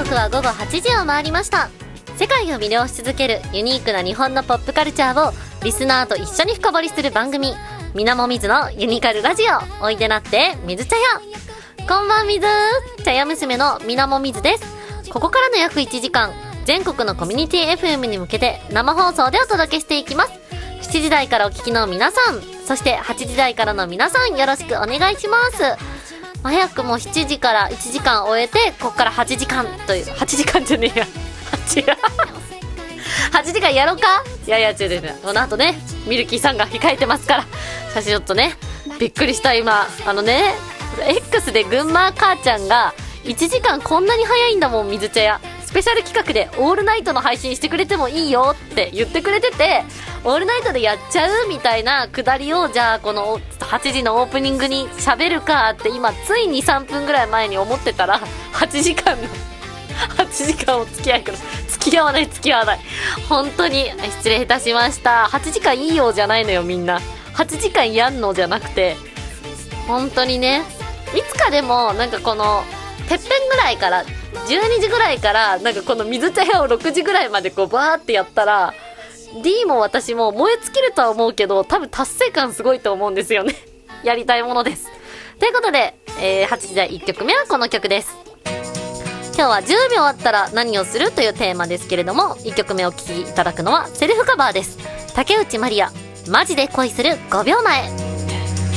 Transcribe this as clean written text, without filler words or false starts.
刻は午後8時を回りました。世界を魅了し続けるユニークな日本のポップカルチャーをリスナーと一緒に深掘りする番組、みなもみずのユニカルラジオ。おいでなってみず茶屋。こんばんみず、茶屋娘のみなもみずです。ここからの約1時間、全国のコミュニティ FM に向けて生放送でお届けしていきます。7時台からお聞きの皆さん、そして8時台からの皆さん、よろしくお願いします。早くも7時から1時間終えて、ここから8時間という、8時間じゃねえや8時間やろうか。いやいや違う、この後ねミルキーさんが控えてますから、写真ちょっとねびっくりした。今X で群馬母ちゃんが1時間こんなに早いんだもん水茶屋スペシャル企画でオールナイトの配信してくれてもいいよって言ってくれてて、オールナイトでやっちゃうみたいなくだりを、じゃあこの8時のオープニングに喋るかって今ついに3分ぐらい前に思ってたら、8時間お付き合いください。付き合わない本当に失礼いたしました。8時間いいよじゃないのよ、みんな8時間やんのじゃなくて、本当にね、いつかでもなんかこのてっぺんぐらいから12時ぐらいからなんかこの水茶屋を6時ぐらいまでこうバーってやったら D も私も燃え尽きるとは思うけど、多分達成感すごいと思うんですよねやりたいものです。ということで、8時台1曲目はこの曲です。今日は10秒あったら何をするというテーマですけれども、1曲目お聴きいただくのはセルフカバーです。竹内まりや、マジで恋する5秒前。